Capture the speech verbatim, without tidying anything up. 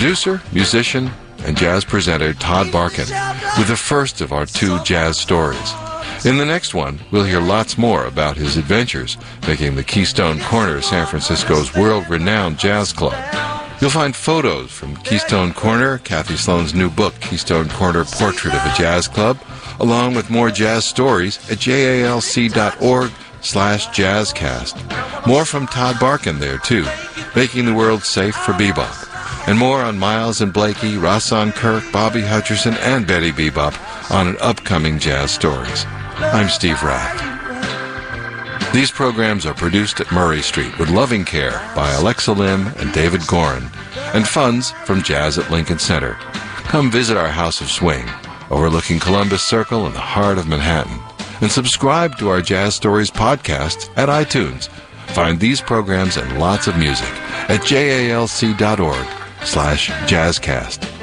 Producer, musician, and jazz presenter Todd Barkin with the first of our two jazz stories. In the next one, we'll hear lots more about his adventures making the Keystone Corner San Francisco's world-renowned jazz club. You'll find photos from Keystone Corner, Kathy Sloan's new book, Keystone Corner Portrait of a Jazz Club, along with more jazz stories at jalc.org slash jazzcast. More from Todd Barkin there, too, making the world safe for bebop. And more on Miles and Blakey, Rahsaan Kirk, Bobby Hutcherson, and Betty Bebop on an upcoming Jazz Stories. I'm Steve Rath. These programs are produced at Murray Street with loving care by Alexa Lim and David Gorin, and funds from Jazz at Lincoln Center. Come visit our House of Swing, overlooking Columbus Circle in the heart of Manhattan, and subscribe to our Jazz Stories podcast at iTunes. Find these programs and lots of music at jalc.org slash jazzcast.